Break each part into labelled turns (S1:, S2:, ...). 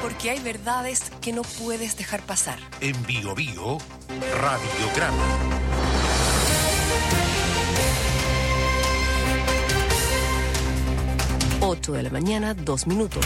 S1: Porque hay verdades que no puedes dejar pasar.
S2: En Bio Bio, Radiograma.
S1: 8 de la mañana, 2 minutos.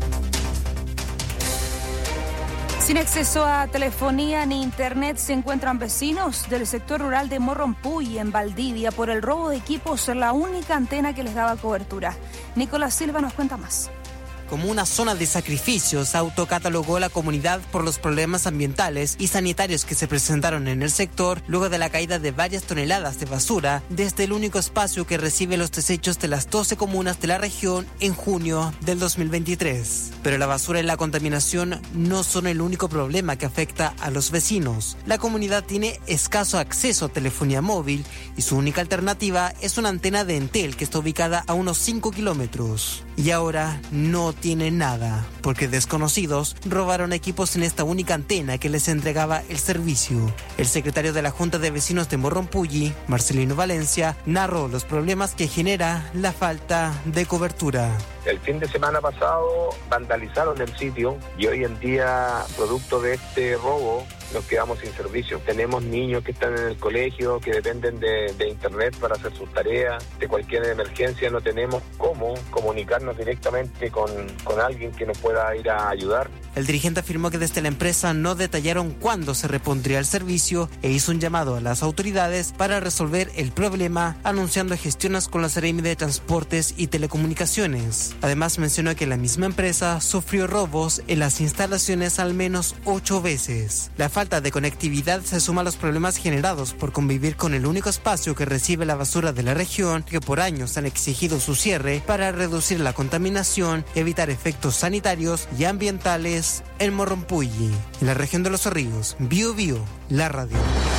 S3: Sin acceso a telefonía ni internet se encuentran vecinos del sector rural de Morrompúi, en Valdivia, por el robo de equipos en la única antena que les daba cobertura. Nicolás Silva nos cuenta más.
S4: Como una zona de sacrificios, autocatalogó la comunidad por los problemas ambientales y sanitarios que se presentaron en el sector luego de la caída de varias toneladas de basura desde el único espacio que recibe los desechos de las 12 comunas de la región en junio del 2023. Pero la basura y la contaminación no son el único problema que afecta a los vecinos. La comunidad tiene escaso acceso a telefonía móvil y su única alternativa es una antena de Entel que está ubicada a unos 5 kilómetros. Y ahora no tiene nada, porque desconocidos robaron equipos en esta única antena que les entregaba el servicio. El secretario de la Junta de Vecinos de Morrompúi, Marcelino Valencia, narró los problemas que genera la falta de cobertura.
S5: El fin de semana pasado vandalizaron el sitio y hoy en día, producto de este robo, nos quedamos sin servicio. Tenemos niños que están en el colegio, que dependen de internet para hacer sus tareas. De cualquier emergencia no tenemos cómo comunicarnos directamente con alguien que nos pueda ir a ayudar.
S4: El dirigente afirmó que desde la empresa no detallaron cuándo se repondría el servicio e hizo un llamado a las autoridades para resolver el problema, anunciando gestiones con la Seremi de Transportes y Telecomunicaciones. Además mencionó que la misma empresa sufrió robos en las instalaciones al menos 8 veces. La falta de conectividad se suma a los problemas generados por convivir con el único espacio que recibe la basura de la región, que por años han exigido su cierre para reducir la contaminación, evitar efectos sanitarios y ambientales en Morrompúi, en la región de Los Ríos. Bio Bio, la radio.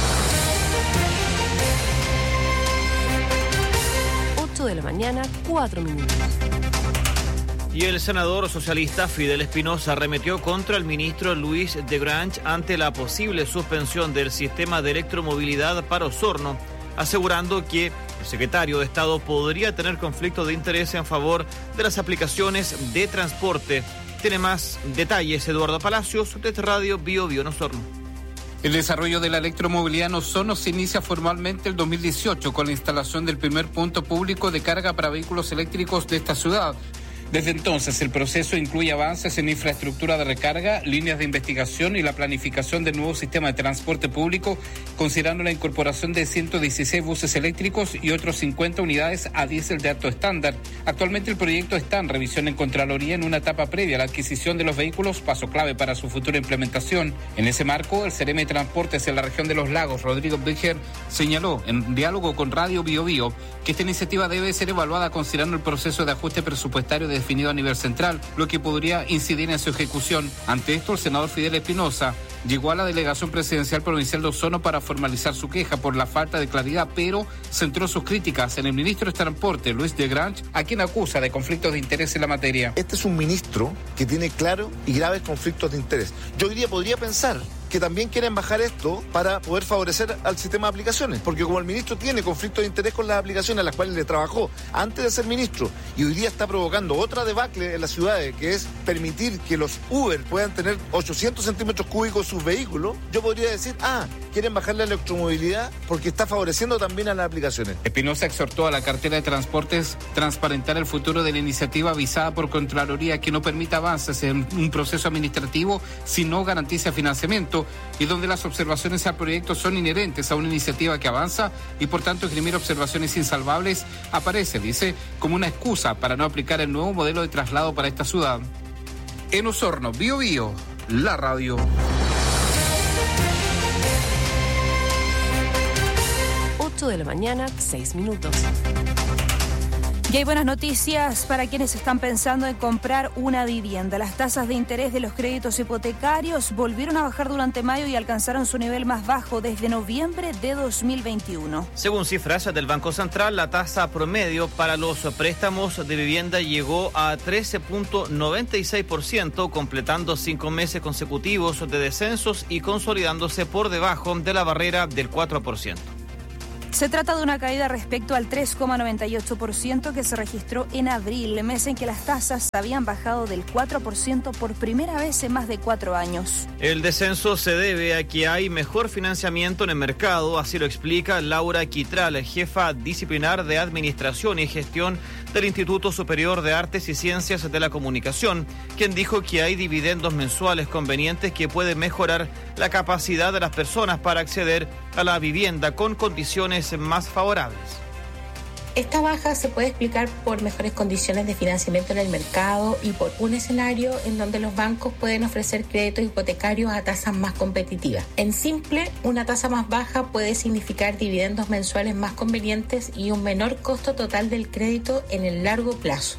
S1: 8 de la mañana, 4 minutos.
S6: Y el senador socialista Fidel Espinosa arremetió contra el ministro Luis de Grange ante la posible suspensión del sistema de electromovilidad para Osorno, asegurando que el secretario de Estado podría tener conflicto de interés en favor de las aplicaciones de transporte. Tiene más detalles Eduardo Palacios, desde Radio Bio Bio en Osorno.
S7: El desarrollo de la electromovilidad en Osorno se inicia formalmente el 2018 con la instalación del primer punto público de carga para vehículos eléctricos de esta ciudad. Desde entonces, el proceso incluye avances en infraestructura de recarga, líneas de investigación y la planificación del nuevo sistema de transporte público, considerando la incorporación de 116 buses eléctricos y otros 50 unidades a diésel de alto estándar. Actualmente el proyecto está en revisión en Contraloría en una etapa previa a la adquisición de los vehículos, paso clave para su futura implementación. En ese marco, el Seremi de Transportes en la región de Los Lagos, Rodrigo Bríger, señaló en diálogo con Radio Bio Bio que esta iniciativa debe ser evaluada considerando el proceso de ajuste presupuestario definido a nivel central, lo que podría incidir en su ejecución. Ante esto, el senador Fidel Espinosa llegó a la delegación presidencial provincial de Osorno para formalizar su queja por la falta de claridad, pero centró sus críticas en el ministro de Transporte, Luis de Grange, a quien acusa de conflictos de interés en la materia.
S8: Este es un ministro que tiene claros y graves conflictos de interés. Yo hoy día podría pensar que también quieren bajar esto para poder favorecer al sistema de aplicaciones, porque como el ministro tiene conflicto de interés con las aplicaciones a las cuales le trabajó antes de ser ministro y hoy día está provocando otra debacle en las ciudades, que es permitir que los Uber puedan tener 800 centímetros cúbicos sus vehículos, yo podría decir, quieren bajar la electromovilidad porque está favoreciendo también a las aplicaciones.
S7: Espinosa exhortó a la cartera de transportes transparentar el futuro de la iniciativa avisada por Contraloría, que no permita avances en un proceso administrativo si no garantiza financiamiento, y donde las observaciones al proyecto son inherentes a una iniciativa que avanza y por tanto esgrimir observaciones insalvables aparece, dice, como una excusa para no aplicar el nuevo modelo de traslado para esta ciudad. En Osorno, Bio Bio, la radio.
S1: 8 de la mañana, 6 minutos.
S3: Y hay buenas noticias para quienes están pensando en comprar una vivienda. Las tasas de interés de los créditos hipotecarios volvieron a bajar durante mayo y alcanzaron su nivel más bajo desde noviembre de 2021.
S6: Según cifras del Banco Central, la tasa promedio para los préstamos de vivienda llegó a 13.96%, completando 5 meses consecutivos de descensos y consolidándose por debajo de la barrera del 4%.
S3: Se trata de una caída respecto al 3,98% que se registró en abril, mes en que las tasas habían bajado del 4% por primera vez en más de 4 años.
S6: El descenso se debe a que hay mejor financiamiento en el mercado, así lo explica Laura Quitral, jefa disciplinar de Administración y Gestión del Instituto Superior de Artes y Ciencias de la Comunicación, quien dijo que hay dividendos mensuales convenientes que pueden mejorar la capacidad de las personas para acceder a la vivienda con condiciones más favorables.
S9: Esta baja se puede explicar por mejores condiciones de financiamiento en el mercado y por un escenario en donde los bancos pueden ofrecer créditos hipotecarios a tasas más competitivas. En simple, una tasa más baja puede significar dividendos mensuales más convenientes y un menor costo total del crédito en el largo plazo.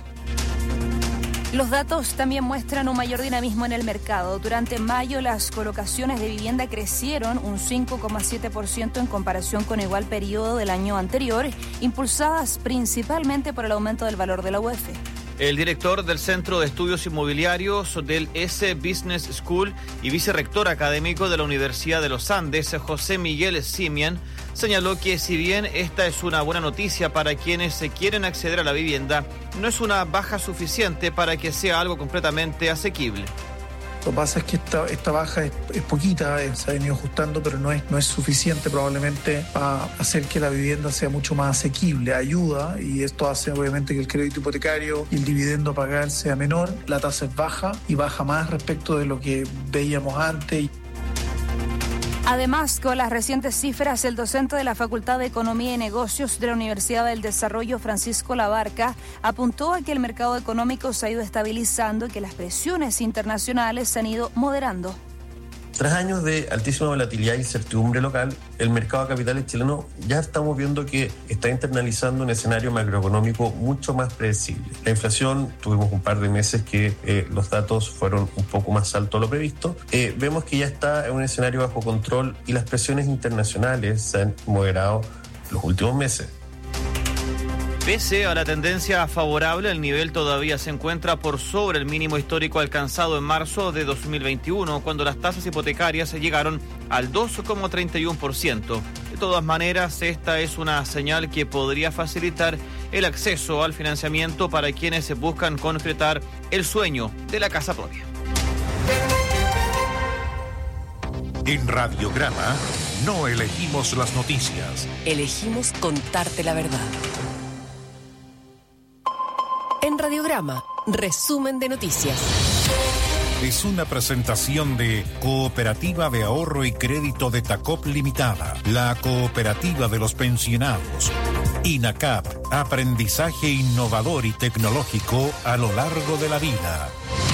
S3: Los datos también muestran un mayor dinamismo en el mercado. Durante mayo, las colocaciones de vivienda crecieron un 5,7% en comparación con igual periodo del año anterior, impulsadas principalmente por el aumento del valor de la UF.
S6: El director del Centro de Estudios Inmobiliarios del S Business School y vicerrector académico de la Universidad de los Andes, José Miguel Simian, señaló que si bien esta es una buena noticia para quienes se quieren acceder a la vivienda, no es una baja suficiente para que sea algo completamente asequible.
S10: Lo que pasa es que esta baja es poquita, se ha venido ajustando, pero no es suficiente probablemente para hacer que la vivienda sea mucho más asequible. Ayuda, y esto hace obviamente que el crédito hipotecario y el dividendo a pagar sea menor. La tasa es baja y baja más respecto de lo que veíamos antes.
S3: Además, con las recientes cifras, el docente de la Facultad de Economía y Negocios de la Universidad del Desarrollo, Francisco Labarca, apuntó a que el mercado económico se ha ido estabilizando y que las presiones internacionales se han ido moderando.
S11: Tras años de altísima volatilidad e incertidumbre local, el mercado de capitales chileno ya estamos viendo que está internalizando un escenario macroeconómico mucho más predecible. La inflación, tuvimos un par de meses que los datos fueron un poco más altos de lo previsto. Vemos que ya está en un escenario bajo control y las presiones internacionales se han moderado los últimos meses.
S6: Pese a la tendencia favorable, el nivel todavía se encuentra por sobre el mínimo histórico alcanzado en marzo de 2021, cuando las tasas hipotecarias llegaron al 2,31%. De todas maneras, esta es una señal que podría facilitar el acceso al financiamiento para quienes buscan concretar el sueño de la casa propia.
S2: En Radiograma no elegimos las noticias.
S1: Elegimos contarte la verdad. En Radiograma, resumen de noticias.
S2: Es una presentación de Cooperativa de Ahorro y Crédito de Tacop Limitada, la cooperativa de los pensionados. INACAP, aprendizaje innovador y tecnológico a lo largo de la vida.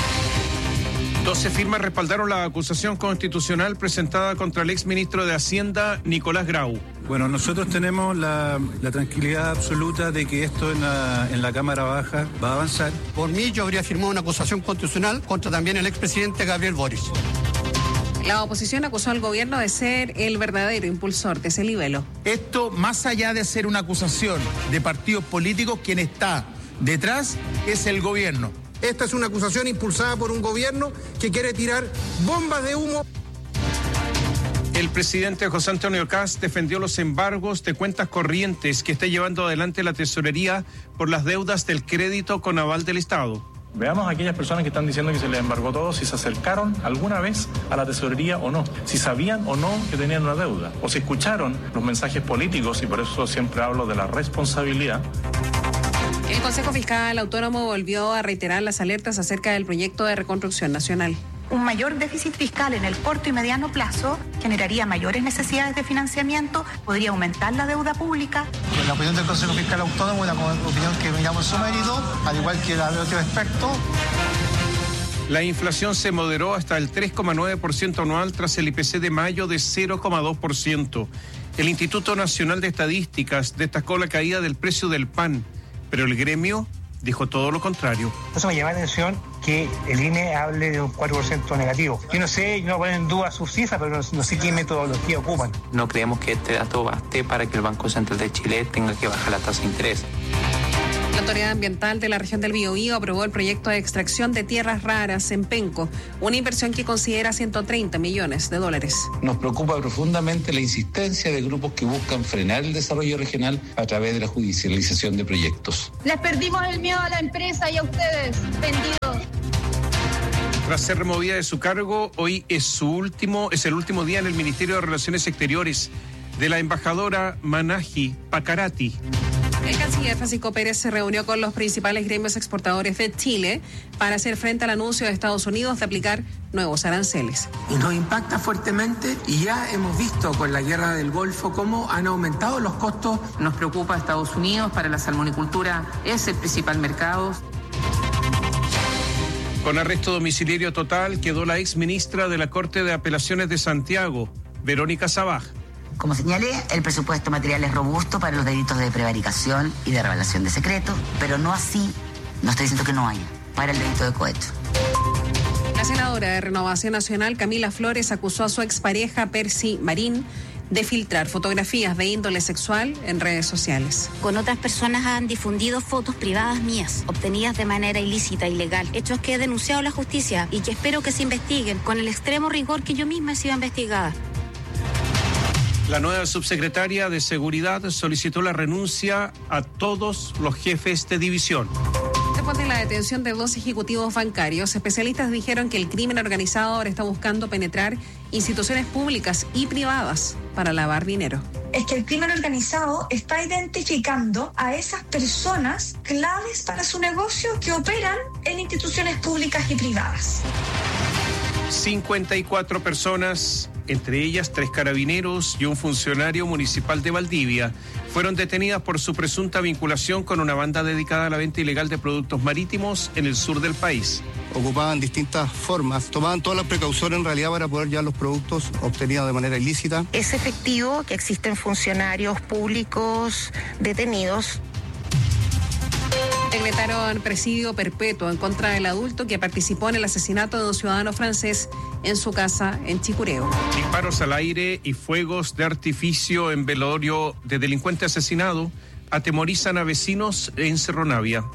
S12: 12 firmas respaldaron la acusación constitucional presentada contra el exministro de Hacienda, Nicolás Grau.
S13: Bueno, nosotros tenemos la tranquilidad absoluta de que esto en la Cámara Baja va a avanzar.
S14: Por mí, yo habría firmado una acusación constitucional contra también el expresidente Gabriel Boric.
S15: La oposición acusó al gobierno de ser el verdadero impulsor de ese libelo.
S16: Esto, más allá de ser una acusación de partidos políticos, quien está detrás es el gobierno.
S14: Esta es una acusación impulsada por un gobierno que quiere tirar bombas de humo.
S12: El presidente José Antonio Kast defendió los embargos de cuentas corrientes que está llevando adelante la tesorería por las deudas del crédito con aval del Estado.
S17: Veamos a aquellas personas que están diciendo que se les embargó todo, si se acercaron alguna vez a la tesorería o no, si sabían o no que tenían una deuda, o si escucharon los mensajes políticos, y por eso siempre hablo de la responsabilidad.
S15: El Consejo Fiscal Autónomo volvió a reiterar las alertas acerca del proyecto de reconstrucción nacional.
S18: Un mayor déficit fiscal en el corto y mediano plazo generaría mayores necesidades de financiamiento, podría aumentar la deuda pública.
S19: La opinión del Consejo Fiscal Autónomo es una opinión que miramos su mérito, al igual que la de otros expertos.
S12: La inflación se moderó hasta el 3,9% anual tras el IPC de mayo de 0,2%. El Instituto Nacional de Estadísticas destacó la caída del precio del pan, pero el gremio dijo todo lo contrario.
S20: Eso me llama la atención que el INE hable de un 4% negativo. Yo no sé, no ponen en duda sus cifras, pero no sé qué metodología ocupan.
S21: No creemos que este dato baste para que el Banco Central de Chile tenga que bajar la tasa de interés.
S15: La Autoridad Ambiental de la región del Biobío aprobó el proyecto de extracción de tierras raras en Penco, una inversión que considera $130 millones.
S21: Nos preocupa profundamente la insistencia de grupos que buscan frenar el desarrollo regional a través de la judicialización de proyectos.
S22: Les perdimos el miedo a la empresa y a ustedes, vendidos.
S12: Tras ser removida de su cargo, hoy es el último día en el Ministerio de Relaciones Exteriores de la embajadora Manahi Pacarati.
S15: El canciller Francisco Pérez se reunió con los principales gremios exportadores de Chile para hacer frente al anuncio de Estados Unidos de aplicar nuevos aranceles.
S23: Y nos impacta fuertemente y ya hemos visto con la guerra del Golfo cómo han aumentado los costos.
S24: Nos preocupa Estados Unidos, para la salmonicultura es el principal mercado.
S12: Con arresto domiciliario total quedó la exministra de la Corte de Apelaciones de Santiago, Verónica Sabaj.
S25: Como señalé, el presupuesto material es robusto para los delitos de prevaricación y de revelación de secretos, pero no así, no estoy diciendo que no haya, para el delito de cohecho.
S15: La senadora de Renovación Nacional, Camila Flores, acusó a su expareja, Percy Marín, de filtrar fotografías de índole sexual en redes sociales.
S26: Con otras personas han difundido fotos privadas mías, obtenidas de manera ilícita, ilegal, hechos que he denunciado a la justicia y que espero que se investiguen con el extremo rigor que yo misma he sido investigada.
S12: La nueva subsecretaria de Seguridad solicitó la renuncia a todos los jefes de división.
S15: Después de la detención de 2 ejecutivos bancarios, especialistas dijeron que el crimen organizado ahora está buscando penetrar instituciones públicas y privadas para lavar dinero.
S27: Es que el crimen organizado está identificando a esas personas claves para su negocio que operan en instituciones públicas y privadas.
S12: 54 personas, entre ellas 3 carabineros y un funcionario municipal de Valdivia, fueron detenidas por su presunta vinculación con una banda dedicada a la venta ilegal de productos marítimos en el sur del país.
S28: Ocupaban distintas formas, tomaban todas las precauciones en realidad para poder llevar los productos obtenidos de manera ilícita.
S26: Es efectivo que existen funcionarios públicos detenidos.
S15: Decretaron presidio perpetuo en contra del adulto que participó en el asesinato de un ciudadano francés en su casa en Chicureo.
S12: Disparos al aire y fuegos de artificio en velorio de delincuente asesinado atemorizan a vecinos en Cerro Navia.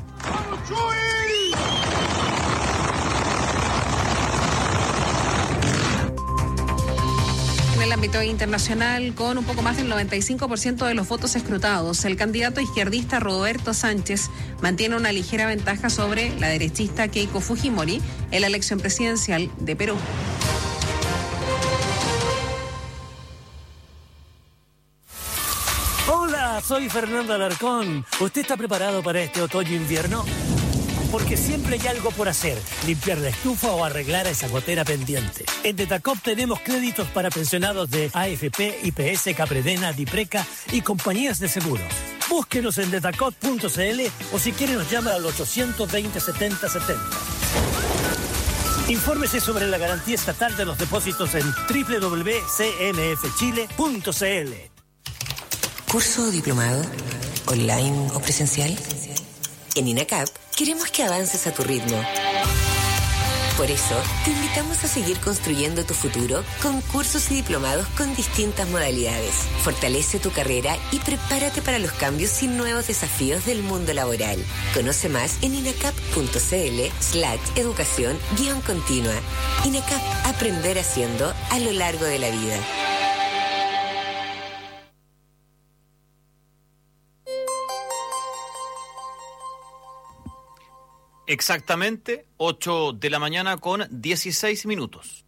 S15: En el ámbito internacional, con un poco más del 95% de los votos escrutados, el candidato izquierdista Roberto Sánchez mantiene una ligera ventaja sobre la derechista Keiko Fujimori en la elección presidencial de Perú.
S29: Hola, soy Fernando Alarcón. ¿Usted está preparado para este otoño-invierno? Porque siempre hay algo por hacer, limpiar la estufa o arreglar esa gotera pendiente. En Detacop tenemos créditos para pensionados de AFP, IPS, Capredena, Dipreca y compañías de seguros. Búsquenos en detacop.cl o si quiere nos llama al 820-7070. Infórmese sobre la garantía estatal de los depósitos en www.cmfchile.cl.
S30: ¿Curso o diplomado? ¿Online o presencial? En INACAP queremos que avances a tu ritmo. Por eso, te invitamos a seguir construyendo tu futuro con cursos y diplomados con distintas modalidades. Fortalece tu carrera y prepárate para los cambios y nuevos desafíos del mundo laboral. Conoce más en inacap.cl/educación-continua. INACAP, aprender haciendo a lo largo de la vida.
S6: Exactamente 8 de la mañana con 16 minutos.